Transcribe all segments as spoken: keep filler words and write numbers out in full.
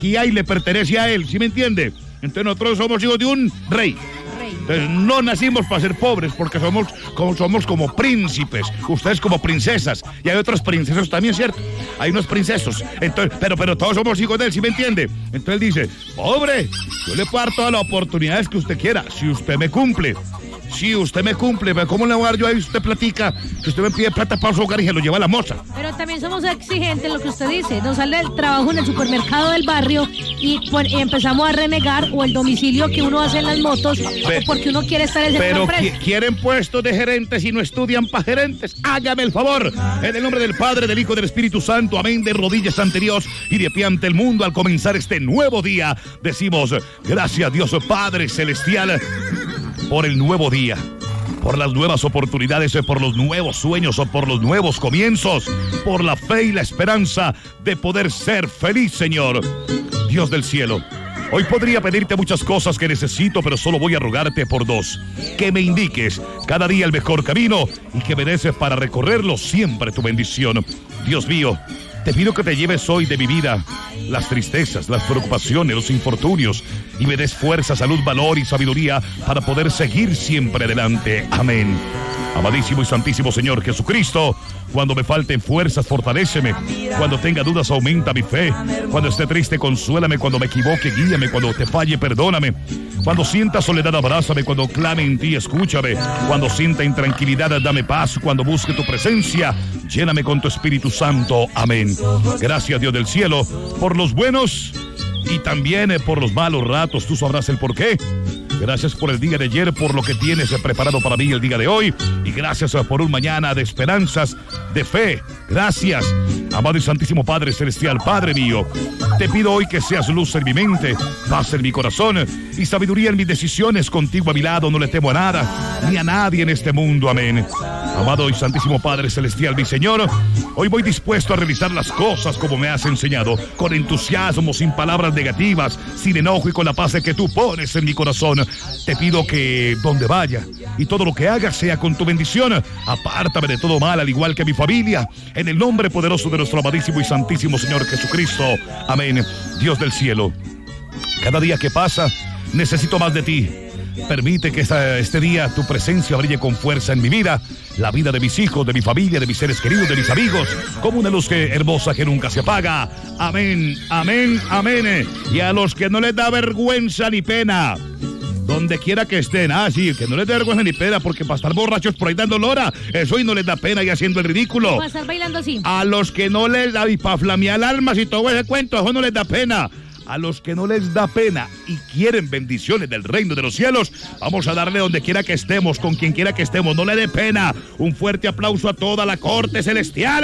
y le pertenece a él, ¿sí me entiende? Entonces nosotros somos hijos de un rey. Entonces no nacimos para ser pobres, porque somos como, somos como príncipes, ustedes como princesas, y hay otros princesos también, ¿cierto? Hay unos princesos, entonces, pero, pero todos somos hijos de él, ¿sí me entiende? Entonces él dice, pobre, yo le puedo dar todas las oportunidades que usted quiera, si usted me cumple. Si usted me cumple, ¿cómo le voy a dar yo ahí? Usted platica, si usted me pide plata para su hogar y se lo lleva a la moza. Pero también somos exigentes en lo que usted dice. Nos sale el trabajo en el supermercado del barrio y, pues, y empezamos a renegar, o el domicilio que uno hace en las motos, Pe o porque uno quiere estar en ese Pero qu quieren puestos de gerentes y no estudian para gerentes. Hágame el favor. En el nombre del Padre, del Hijo y del Espíritu Santo. Amén. De rodillas ante Dios y de pie ante el mundo al comenzar este nuevo día. Decimos, gracias Dios Padre Celestial, por el nuevo día, por las nuevas oportunidades, por los nuevos sueños o por los nuevos comienzos, por la fe y la esperanza de poder ser feliz, Señor. Dios del cielo, hoy podría pedirte muchas cosas que necesito, pero solo voy a rogarte por dos. Que me indiques cada día el mejor camino y que me des para recorrerlo siempre tu bendición. Dios mío, te pido que te lleves hoy de mi vida las tristezas, las preocupaciones, los infortunios y me des fuerza, salud, valor y sabiduría para poder seguir siempre adelante. Amén. Amadísimo y santísimo Señor Jesucristo, cuando me falten fuerzas, fortaléceme. Cuando tenga dudas, aumenta mi fe. Cuando esté triste, consuélame. Cuando me equivoque, guíame. Cuando te falle, perdóname. Cuando sienta soledad, abrázame. Cuando clame en ti, escúchame. Cuando sienta intranquilidad, dame paz. Cuando busque tu presencia, lléname con tu Espíritu Santo. Amén. Gracias, Dios del cielo, por los buenos y también por los malos ratos. Tú sabrás el porqué. Gracias por el día de ayer, por lo que tienes preparado para mí el día de hoy. Y gracias por un mañana de esperanzas, de fe. Gracias, amado y santísimo Padre Celestial, Padre mío. Te pido hoy que seas luz en mi mente, paz en mi corazón y sabiduría en mis decisiones. Contigo a mi lado no le temo a nada, ni a nadie en este mundo. Amén. Amado y santísimo Padre Celestial, mi Señor, hoy voy dispuesto a realizar las cosas como me has enseñado, con entusiasmo, sin palabras negativas, sin enojo y con la paz que tú pones en mi corazón. Te pido que donde vaya y todo lo que haga sea con tu bendición. Apártame de todo mal, al igual que mi familia, en el nombre poderoso de nuestro amadísimo y santísimo Señor Jesucristo. Amén. Dios del cielo, cada día que pasa necesito más de ti. Permite que esta, este día tu presencia brille con fuerza en mi vida, la vida de mis hijos, de mi familia, de mis seres queridos, de mis amigos, como una luz que, hermosa que nunca se apaga. Amén, amén, amén. Y a los que no les da vergüenza ni pena, donde quiera que estén, ah, sí, que no les dé vergüenza ni pena, porque para estar borrachos por ahí dando lora, eso y no les da pena y haciendo el ridículo. Va a estar bailando así. A los que no les da, y para flamear almas y todo ese cuento, eso no les da pena. A los que no les da pena y quieren bendiciones del reino de los cielos, vamos a darle donde quiera que estemos, con quien quiera que estemos, no le dé pena. Un fuerte aplauso a toda la corte celestial.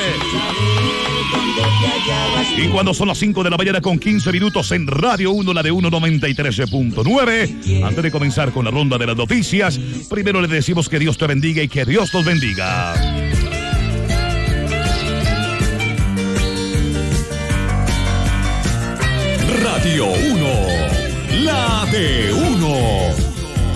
Y cuando son las cinco de la mañana con quince minutos en Radio uno, la de uno noventa y tres punto nueve, antes de comenzar con la ronda de las noticias, primero le decimos que Dios te bendiga y que Dios nos bendiga. Radio uno, la de uno.